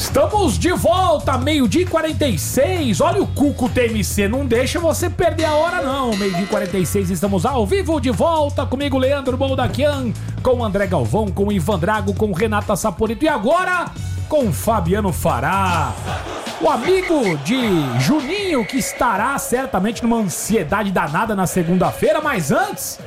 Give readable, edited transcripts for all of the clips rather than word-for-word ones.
Estamos de volta, 12h46. Olha o Cuco TMC, não deixa você perder a hora não. 12h46, estamos ao vivo de volta. Comigo, Leandro Boldaquian, com o André Galvão, com o Ivan Drago, com Renata Saporito e agora com o Fabiano Fará. O amigo de Juninho, que estará certamente numa ansiedade danada na segunda-feira, mas antes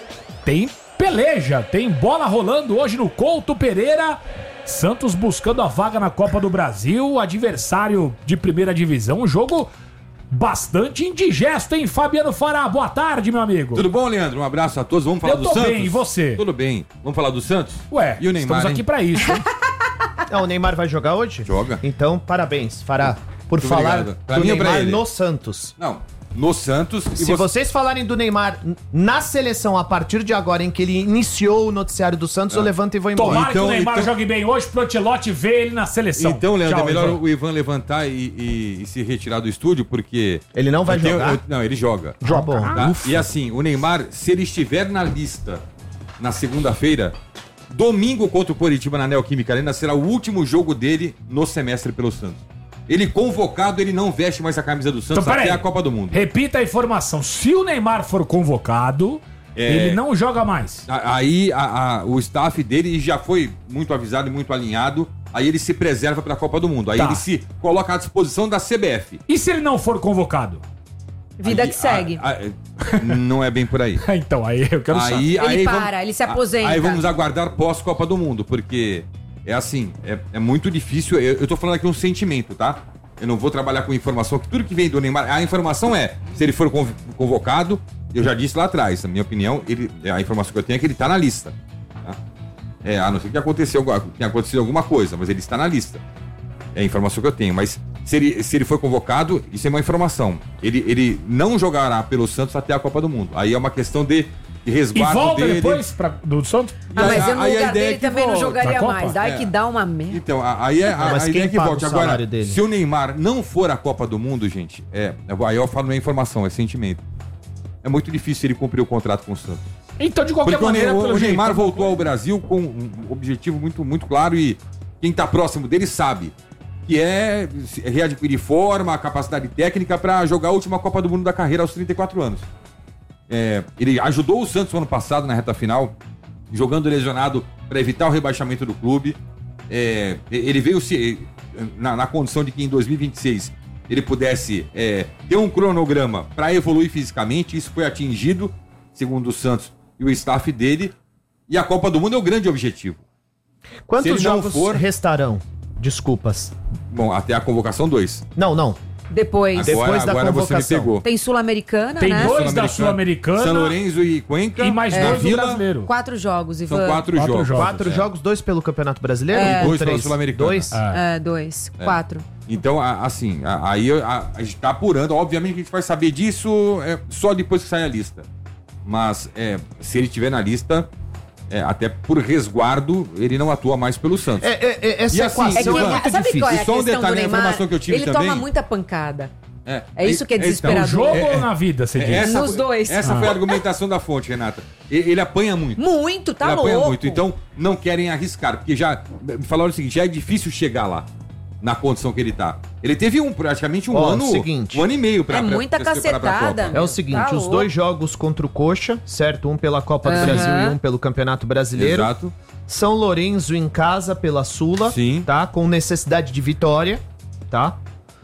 tem peleja, tem bola rolando hoje no Couto Pereira. Santos buscando a vaga na Copa do Brasil, adversário de primeira divisão, um jogo bastante indigesto, hein, Fabiano Fará? Boa tarde, meu amigo. Tudo bom, Leandro? Um abraço a todos. Vamos falar do Santos? Eu tô bem, e você? Tudo bem. Vamos falar do Santos? Ué, e o Neymar, estamos aqui pra isso, hein? Não, o Neymar vai jogar hoje? Joga. Então, parabéns, Fará, por Muito falar obrigado. Pra do mim ou pra Neymar ele? no Santos. Não, no Santos. Se vocês falarem do Neymar na seleção a partir de agora, em que ele iniciou o noticiário do Santos, eu levanto e vou embora. Tomara que o Neymar jogue bem hoje pro Ancelotti ver ele na seleção. Então, Leandro, Tchau, é melhor Ivan. o Ivan levantar e se retirar do estúdio, porque... Ele não vai jogar? Não, ele joga. Joga. Bom. Tá? E assim, o Neymar, se ele estiver na lista na segunda-feira, domingo contra o Coritiba na Neoquímica Arena, será o último jogo dele no semestre pelo Santos. Ele convocado, ele não veste mais a camisa do Santos Então, até peraí. a Copa do Mundo. Repita a informação. Se o Neymar for convocado, ele não joga mais. Aí o staff dele já foi muito avisado e muito alinhado. Aí ele se preserva para a Copa do Mundo. Aí Tá. ele se coloca à disposição da CBF. E se ele não for convocado? Vida que segue. Não é bem por aí. Então, aí eu quero saber. Ele ele se aposenta. Aí vamos aguardar pós-Copa do Mundo, porque é assim, é muito difícil. Eu tô falando aqui um sentimento, tá? Eu não vou trabalhar com informação, que tudo que vem do Neymar, a informação é, se ele for convocado, eu já disse lá atrás, na minha opinião, a informação que eu tenho é que ele tá na lista. Tá? A não ser que tenha acontecido alguma coisa, mas ele está na lista. É a informação que eu tenho, mas se ele for convocado, isso é uma informação. Ele não jogará pelo Santos até a Copa do Mundo. Aí é uma questão de resguardo e volta dele. Depois do Santos? Mas eu no aí a lugar ideia dele é que também não volta. jogaria Pra mais. Copa? Daí que dá uma merda. Então, aí a Mas ideia quem é que paga volte. o Agora, salário dele? se o Neymar não for a Copa do Mundo, gente, aí eu falo não é informação, é sentimento. É muito difícil ele cumprir o contrato com o Santos. Então, de qualquer Porque maneira, o pelo Neymar jeito, voltou ao Brasil com um objetivo muito, muito claro e quem tá próximo dele sabe que é readquirir forma, capacidade técnica para jogar a última Copa do Mundo da carreira aos 34 anos. Ele ajudou o Santos no ano passado na reta final, jogando lesionado para evitar o rebaixamento do clube. Ele veio na condição de que em 2026 ele pudesse ter um cronograma para evoluir fisicamente. Isso foi atingido, segundo o Santos e o staff dele. E a Copa do Mundo é o grande objetivo. Quantos Se ele não jogos for- restarão? Desculpas. Bom, até a convocação 2. Não. Depois. Depois da agora você me convocação. pegou. Tem Sul-Americana, Tem né? dois da Sul-Americana São Lourenço e Cuenca. e mais na dois do Vila. brasileiro. 4 jogos, Ivan. São 4 jogos. Quatro jogos, 2 pelo Campeonato Brasileiro? E 2 pela 3. Sul-Americana. 2? 2. 4. Então, assim, aí a gente tá apurando. Obviamente que a gente vai saber disso só depois que sair a lista. Mas se ele estiver na lista, até por resguardo, ele não atua mais pelo Santos. Essa E assim, equação é muito sabe difícil. qual é a E só um questão detalhe, do a Neymar? informação que eu tive Ele também- toma muita pancada. É isso que é No desesperador. jogo ou na vida, você diz? Nos dois. Essa foi a argumentação da fonte, Renata. Ele apanha muito. Muito, tá Ele apanha louco. muito. Então, não querem arriscar. Porque já me falaram o seguinte, já é difícil chegar lá, na condição que ele tá. Ele teve praticamente um ano e meio pra muita se preparar pra cacetada. Copa. É o seguinte, Tá os louco. 2 jogos contra o Coxa, certo? Um pela Copa do Brasil e um pelo Campeonato Brasileiro. Exato. São Lourenço em casa pela Sula, Sim. tá? Com necessidade de vitória, tá?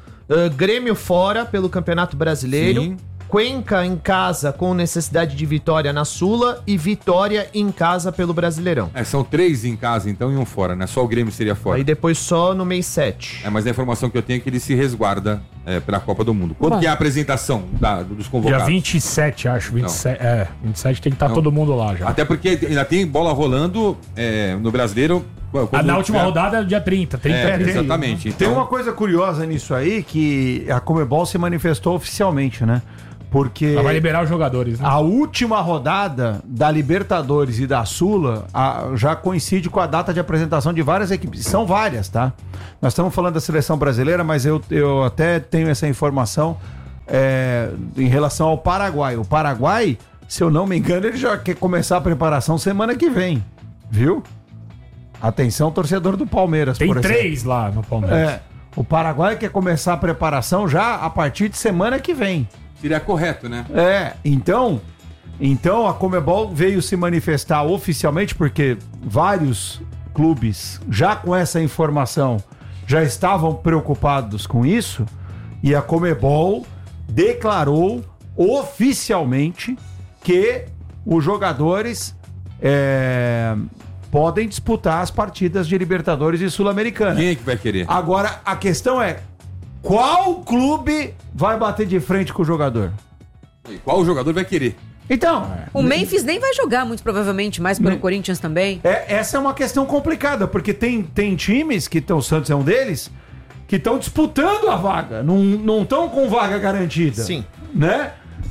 Grêmio fora pelo Campeonato Brasileiro. Sim. Cuenca em casa com necessidade de vitória na Sula e Vitória em casa pelo Brasileirão. São 3 em casa, então, e um fora, né? Só o Grêmio seria fora. Aí depois só no mês 7. Mas a informação que eu tenho é que ele se resguarda pra Copa do Mundo. Quando Bom. que é a apresentação dos Dia convocados? 27, acho. 27, 27 tem que estar Não. todo mundo lá já. Até porque ainda tem bola rolando no Brasileiro. Na última rodada é dia 30. 30 Exatamente. Tem Então, uma coisa curiosa nisso aí, que a Conmebol se manifestou oficialmente, né? Porque Ela vai liberar os jogadores, né? a última rodada da Libertadores e da Sula já coincide com a data de apresentação de várias equipes. São várias, tá? Nós estamos falando da seleção brasileira, mas eu até tenho essa informação em relação ao Paraguai. O Paraguai, se eu não me engano, ele já quer começar a preparação semana que vem, viu? Atenção, torcedor do Palmeiras, Tem por exemplo. 3 lá no Palmeiras. É. O Paraguai quer começar a preparação já a partir de semana que vem. Seria correto, né? Então a Conmebol veio se manifestar oficialmente porque vários clubes já com essa informação já estavam preocupados com isso e a Conmebol declarou oficialmente que os jogadores podem disputar as partidas de Libertadores e Sul-Americana. Quem é que vai querer? Agora, a questão é, qual clube vai bater de frente com o jogador? E qual jogador vai querer? Então, O Memphis nem vai jogar, muito provavelmente, mais pelo Corinthians também. essa é uma questão complicada, porque tem times, o Santos é um deles, que estão disputando a vaga, não estão com vaga garantida. Sim. Né?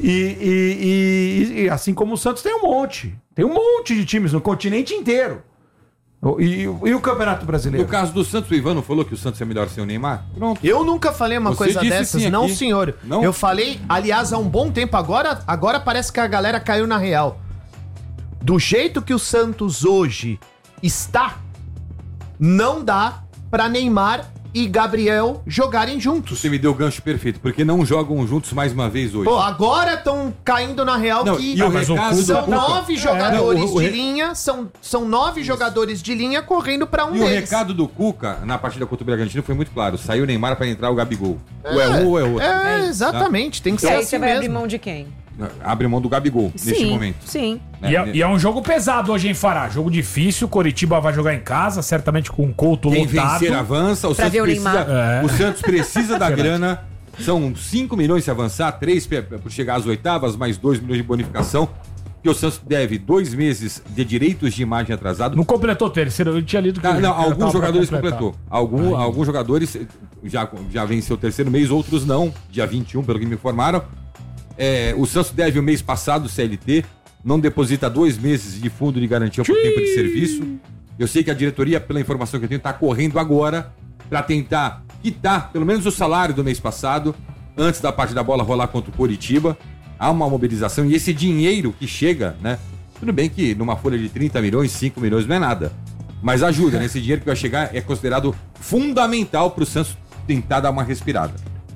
E assim como o Santos tem um monte de times no continente inteiro. E o Campeonato Brasileiro? No caso do Santos, o Ivan não falou que o Santos é melhor sem o Neymar? Pronto. Eu nunca falei uma Você coisa disse dessas, sim não, aqui. senhor. Não? Eu falei, aliás, há um bom tempo. Agora parece que a galera caiu na real. Do jeito que o Santos hoje está, não dá pra Neymar e Gabriel jogarem juntos. Você me deu o gancho perfeito, porque não jogam juntos mais uma vez hoje. Pô, agora estão caindo na real Não, que e o mas o recado são da Cuca- 9 jogadores Não, de linha, são 9 jogadores de linha correndo pra um E o deles. recado do Cuca na partida contra o Bragantino foi muito claro. Saiu o Neymar pra entrar o Gabigol. Ou é um ou é outro. É, exatamente, tem que E ser aí assim você vai abrir mesmo. mão de quem? Abre mão do Gabigol neste Sim, momento. sim. Né? E é um jogo pesado hoje, hein, Fará? Jogo difícil, Coritiba vai jogar em casa, certamente com o Couto Quem lotado. vencer avança. O Pra Santos ver o precisa, Neymar. o Santos precisa da grana. São 5 milhões se avançar, 3 por chegar às oitavas, mais 2 milhões de bonificação. Que o Santos deve 2 meses de direitos de imagem atrasado. Não completou o terceiro, eu tinha lido que... Não, já alguns tava pra jogadores completar. completou. Alguns jogadores já venceu o terceiro mês, outros não. Dia 21, pelo que me informaram. O Santos deve o mês passado, o CLT. Não deposita 2 meses de fundo de garantia por tempo de serviço. Eu sei que a diretoria, pela informação que eu tenho, está correndo agora para tentar quitar pelo menos o salário do mês passado, antes da parte da bola rolar contra o Coritiba. Há uma mobilização e esse dinheiro que chega, né? Tudo bem que numa folha de 30 milhões, 5 milhões não é nada. Mas ajuda, né? Esse dinheiro que vai chegar é considerado fundamental para o Santos tentar dar uma respirada.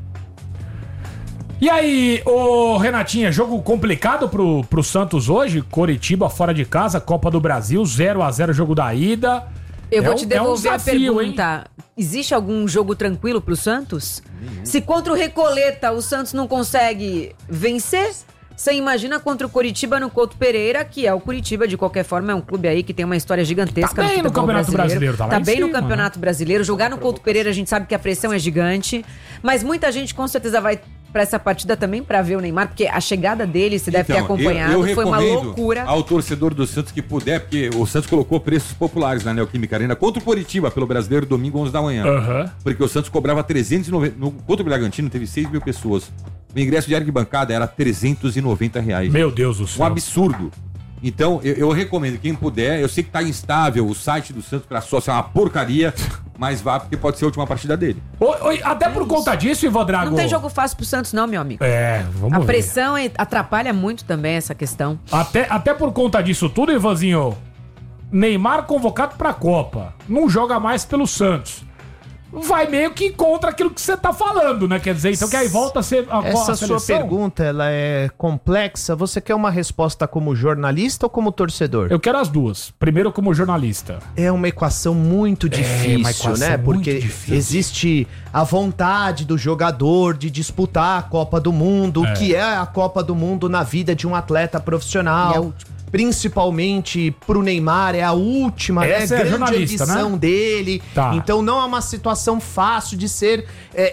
E aí, ô Renatinha, jogo complicado pro Santos hoje? Coritiba fora de casa, Copa do Brasil, 0-0 jogo da ida. Eu vou É te um devolver desafio, a pergunta. Existe algum jogo tranquilo pro Santos? Se contra o Recoleta o Santos não consegue vencer, você imagina contra o Coritiba no Couto Pereira, que é o Coritiba, de qualquer forma, é um clube aí que tem uma história gigantesca Tá bem no futebol Campeonato Brasileiro, tá lá em bem no cima, Campeonato Brasileiro. Jogar no Couto Pereira, a gente sabe que a pressão é gigante, mas muita gente com certeza vai pra essa partida também pra ver o Neymar, porque a chegada dele, você deve ter acompanhado, eu foi uma recomendo loucura. ao torcedor do Santos que puder, porque o Santos colocou preços populares na Neoquímica Arena contra o Coritiba pelo Brasileiro, domingo 11 da manhã. Aham. Porque o Santos cobrava 390, contra o Bragantino teve 6 mil pessoas. O ingresso de arquibancada era R$390. Meu Deus do céu. Um absurdo. Então, eu recomendo, quem puder, eu sei que tá instável, o site do Santos pra sócio é uma porcaria, mas vá porque pode ser a última partida dele. Até por conta disso, Ivan Drago... Não tem jogo fácil pro Santos não, meu amigo. Vamos A ver. pressão atrapalha muito também essa questão. Até por conta disso tudo, Ivanzinho, Neymar convocado pra Copa, não joga mais pelo Santos. Vai meio que contra aquilo que você tá falando, né? Quer dizer, então que aí volta a ser a Essa seleção. sua pergunta, ela é complexa. Você quer uma resposta como jornalista ou como torcedor? Eu quero as duas. Primeiro como jornalista. É uma equação muito difícil, uma equação né? muito Porque difícil. existe a vontade do jogador de disputar a Copa do Mundo, o que é a Copa do Mundo na vida de um atleta E é a profissional. última. Principalmente pro Neymar, é a última, Essa é grande jornalista, ambição né? dele. Tá. Então não é uma situação fácil de ser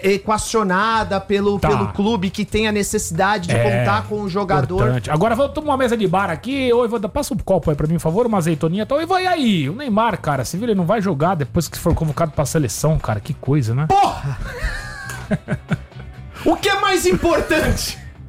equacionada pelo clube que tem a necessidade de contar com o jogador. Importante. Agora vamos tomar uma mesa de bar aqui. Ô, Ivan, passa um copo aí pra mim, por favor, uma azeitoninha. Então, Ivan, e aí? O Neymar, cara, você viu, ele não vai jogar depois que for convocado pra seleção, cara. Que coisa, né? Porra! O que é mais importante?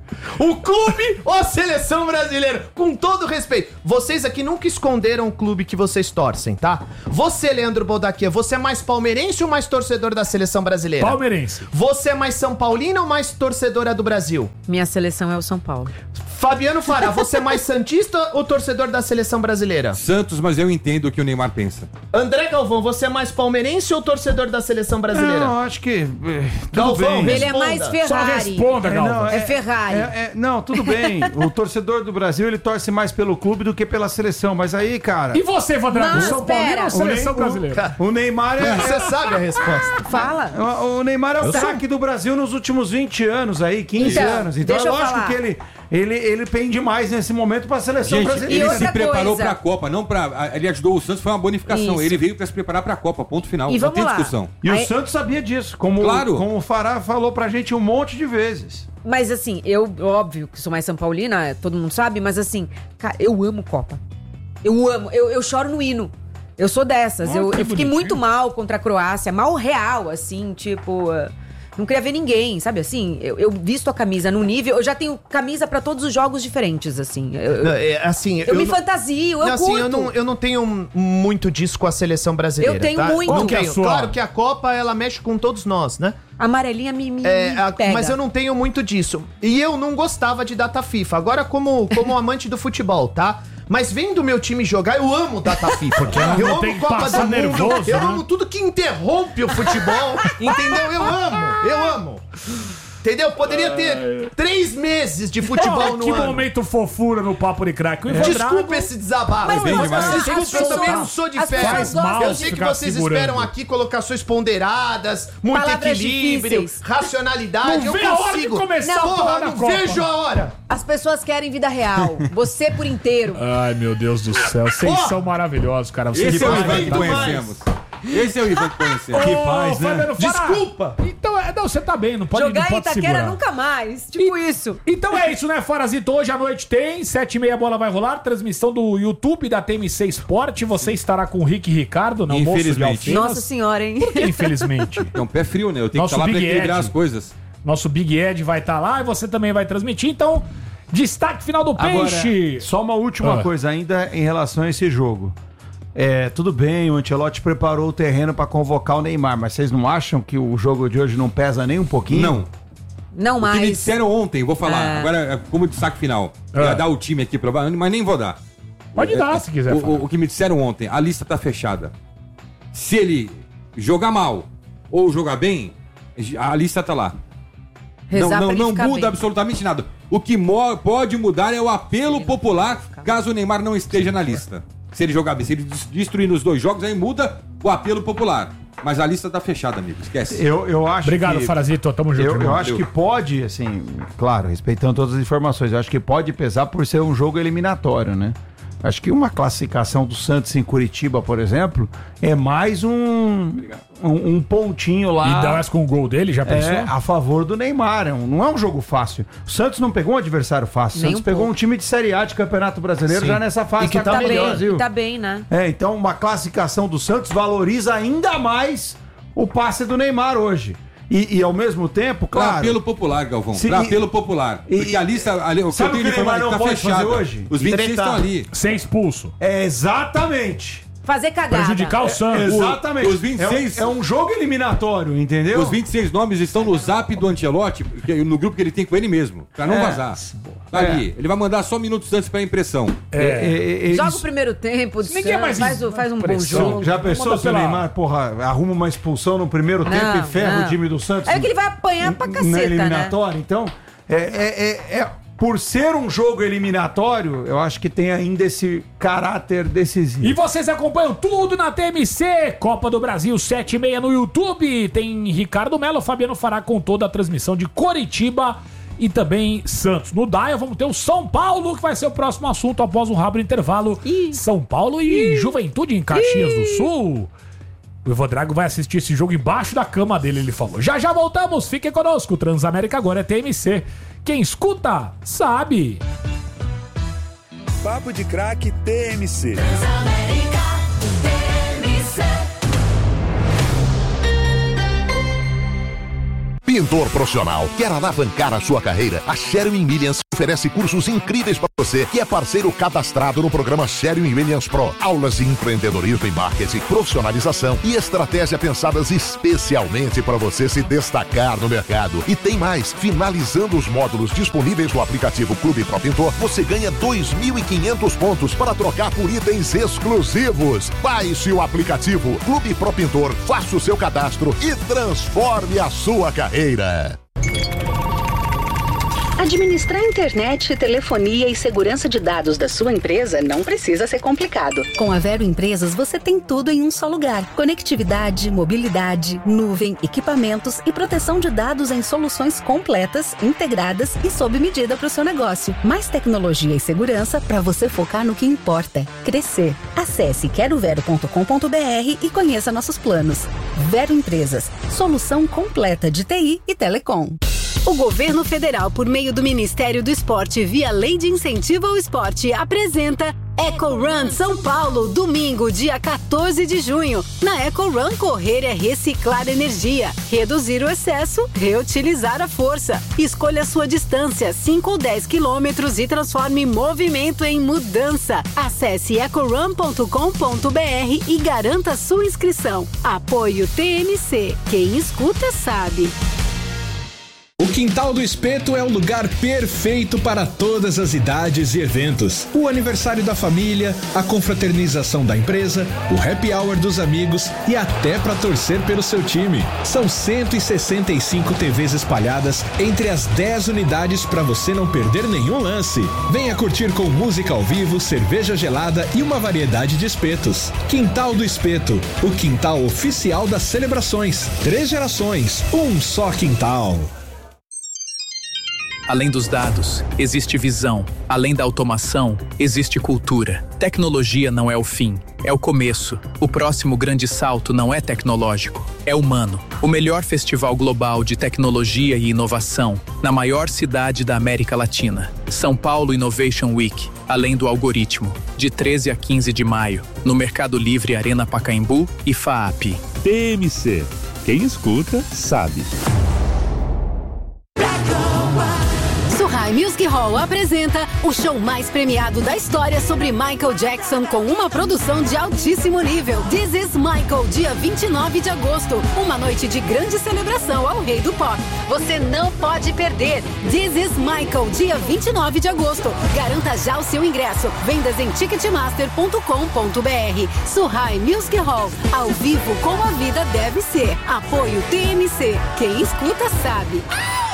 O clube ou a seleção brasileira? Com todo respeito. Vocês aqui nunca esconderam o clube que vocês torcem, tá? Você, Leandro Boldaquia, você é mais palmeirense ou mais torcedor da seleção brasileira? Palmeirense. Você é mais São Paulino ou mais torcedora do Brasil? Minha seleção é o São Paulo. Fabiano Fará, você é mais santista ou torcedor da seleção brasileira? Santos, mas eu entendo o que o Neymar pensa. André Galvão, você é mais palmeirense ou torcedor da seleção brasileira? Não, acho que... Galvão, Ele é mais responda. Só Ferrari. responda, Galvão. É Ferrari. Não, tudo bem. O torcedor do Brasil, ele torce mais pelo clube do que pela seleção. Mas aí, cara... E você, Vadrago? Não, São Paulino espera. ou seleção brasileira? O Neymar Você sabe a resposta. Fala. O Neymar é o craque do Brasil nos últimos 20 anos aí, 15 Então, anos. Então é deixa eu lógico falar. que ele pende mais nesse momento pra seleção Gente, brasileira. ele outra se preparou coisa. pra Copa, não pra... Ele ajudou o Santos, foi uma bonificação. Isso. Ele veio pra se preparar pra Copa, ponto final. E Não vamos tem lá. discussão. E o Aí- Santos sabia disso, como o Fará falou pra gente um monte de vezes. Mas assim, eu, óbvio que sou mais São Paulina, todo mundo sabe, mas assim, cara, eu amo Copa. Eu amo, eu choro no hino. Eu sou dessas. Eu fiquei bonitinho. muito mal contra a Croácia, mal real, assim, tipo. Não queria ver ninguém, sabe assim? Eu visto a camisa num nível. Eu já tenho camisa pra todos os jogos diferentes, assim. Assim, Eu me não- fantasio, eu Não, assim, curto. eu não tenho muito disso com a seleção brasileira. Eu tenho tá? muito. Não Qual que é a tenho. sua? Claro que a Copa, ela mexe com todos nós, né? A amarelinha me pega. Mas eu não tenho muito disso. E eu não gostava de data FIFA. Agora, como amante do futebol, tá? Mas vendo o meu time jogar, eu amo data FIFA. Porque eu não amo tem que Copa passar do Mundo. nervoso, Eu né? amo tudo que interrompe o futebol. Entendeu? Eu amo. Entendeu? Poderia ter 3 meses de futebol no que ano. momento fofura no Papo de Crack. O Ivan Desculpa Drago- esse desabafo. Mas bem não, demais. as Desculpa, eu pessoas- também não sou de as férias. pessoas gostam Eu de sei que ficar vocês segurando. esperam aqui colocações ponderadas, muito Palavras equilíbrio, difíceis. racionalidade. Não eu vê a hora de consigo. começar Não, a Porra, porra da não Copa. vejo a hora. As pessoas querem vida real. Você por inteiro. Ai, meu Deus do céu. Vocês Porra! são maravilhosos, cara. Vocês Esse é o fazem Ivan que muito conhecemos. Esse é o Ivan que conhecemos. Que paz, né? Desculpa. Então, não, você tá bem, não pode, Jogar não em pode Itaquera segurar. nunca mais. Tipo isso. Então é isso, né, Farazito? Hoje à noite tem, 7h30 a bola vai rolar, transmissão do YouTube da TMC Sport. Você estará com o Rick e Ricardo, no almoço de Infelizmente. Alfenas. Nossa senhora, hein? Por que, infelizmente? É um pé frio, né? Eu tenho Nosso que estar lá pra Big equilibrar Ed. as coisas. Nosso Big Ed vai estar lá e você também vai transmitir. Então, destaque final do Peixe. Agora, só uma última coisa ainda em relação a esse jogo. Tudo bem, o Ancelotti preparou o terreno pra convocar o Neymar, mas vocês não acham que o jogo de hoje não pesa nem um pouquinho? Não. Não O que me mais. disseram ontem, vou falar. Agora, como destaque final. Eu ia dar o time aqui, mas nem vou dar. Pode dar, se quiser falar. O que me disseram ontem, a lista tá fechada. Se ele jogar mal ou jogar bem, a lista tá lá. Rezar pra ele Não ficar muda bem. absolutamente nada. O que pode mudar é o apelo popular, caso o Neymar não esteja na lista. Se ele jogar bem, se ele destruir nos 2 jogos, aí muda o apelo popular. Mas a lista tá fechada, amigo. Esquece. Eu acho Obrigado, que... Farazito. Tamo junto, Eu irmão. acho que pode, assim, claro, respeitando todas as informações, eu acho que pode pesar por ser um jogo eliminatório, né? Acho que uma classificação do Santos em Curitiba, por exemplo, é mais um pontinho lá. E ainda mais com o gol dele, já pensou? A favor do Neymar. Não é um jogo fácil. O Santos não pegou um adversário fácil. O Nem Santos um pegou pouco. um time de Série A de Campeonato Brasileiro já nessa fase. E que tá Tá melhor, bem, tá bem, né? Então uma classificação do Santos valoriza ainda mais o passe do Neymar hoje. E ao mesmo tempo, Pra claro... apelo popular, Galvão. Se- pra apelo popular. Porque a lista. O Sabe o que o Neymar não pode fazer hoje? Os 26 Tretar. estão ali. Ser expulso. Exatamente. Fazer cagada. Prejudicar o Santos. Exatamente. os 26 É um jogo eliminatório, entendeu? Os 26 nomes estão no zap do Ancelotti, no grupo que ele tem com ele mesmo, pra não vazar. Tá ali. Ele vai mandar só minutos antes pra impressão. Joga o primeiro tempo, Ninguém mais faz um bom pressão. jogo. Já pensou Manda se o pela- Neymar, porra, arruma uma expulsão no primeiro tempo e ferra não. o time do Santos? É que ele vai apanhar pra na caceta, né? eliminatória? Então, por ser um jogo eliminatório, eu acho que tem ainda esse caráter decisivo. E vocês acompanham tudo na TMC, Copa do Brasil 7h30 no YouTube. Tem Ricardo Melo, Fabiano Fará com toda a transmissão de Coritiba e também Santos. No Daia vamos ter o São Paulo, que vai ser o próximo assunto após um rápido intervalo. São Paulo e Juventude em Caxias do Sul. O Ivan Drago vai assistir esse jogo embaixo da cama dele, ele falou. Já voltamos, fiquem conosco. Transamérica agora é TMC. Quem escuta, sabe. Papo de Craque TMC. pintor profissional. Quer alavancar a sua carreira? A Sherwin Williams oferece cursos incríveis para você que é parceiro cadastrado no programa Sherwin Williams Pro. Aulas de empreendedorismo e marketing, profissionalização e estratégia pensadas especialmente para você se destacar no mercado. E tem mais, finalizando os módulos disponíveis no aplicativo Clube Pro Pintor, você ganha 2.500 pontos para trocar por itens exclusivos. Baixe o aplicativo Clube Pro Pintor, faça o seu cadastro e transforme a sua carreira. Administrar internet, telefonia e segurança de dados da sua empresa não precisa ser complicado. Com a Vero Empresas, você tem tudo em um só lugar. Conectividade, mobilidade, nuvem, equipamentos e proteção de dados em soluções completas, integradas e sob medida para o seu negócio. Mais tecnologia e segurança para você focar no que importa: crescer. Acesse querovero.com.br e conheça nossos planos. Vero Empresas, solução completa de TI e telecom. O governo federal, por meio do Ministério do Esporte, via Lei de Incentivo ao Esporte, apresenta Eco Run São Paulo, domingo, dia 14 de junho. Na Eco Run, correr é reciclar energia, reduzir o excesso, reutilizar a força. Escolha a sua distância, 5 ou 10 quilômetros, e transforme movimento em mudança. Acesse ecorun.com.br e garanta sua inscrição. Apoio TMC. Quem escuta sabe. O Quintal do Espeto é o lugar perfeito para todas as idades e eventos. O aniversário da família, a confraternização da empresa, o happy hour dos amigos e até para torcer pelo seu time. São 165 TVs espalhadas entre as 10 unidades para você não perder nenhum lance. Venha curtir com música ao vivo, cerveja gelada e uma variedade de espetos. Quintal do Espeto, o quintal oficial das celebrações. 3 gerações, um só quintal. Além dos dados, existe visão. Além da automação, existe cultura. Tecnologia não é o fim, é o começo. O próximo grande salto não é tecnológico, é humano. O melhor festival global de tecnologia e inovação, na maior cidade da América Latina. São Paulo Innovation Week, além do algoritmo, de 13 a 15 de maio, no Mercado Livre Arena Pacaembu e FAAP. TMC. Quem escuta, sabe. Surrai Music Hall apresenta o show mais premiado da história sobre Michael Jackson, com uma produção de altíssimo nível. This is Michael, dia 29 de agosto. Uma noite de grande celebração ao rei do pop. Você não pode perder. This is Michael, dia 29 de agosto. Garanta já o seu ingresso. Vendas em ticketmaster.com.br. Surrai Music Hall, ao vivo como a vida deve ser. Apoio TMC. Quem escuta sabe.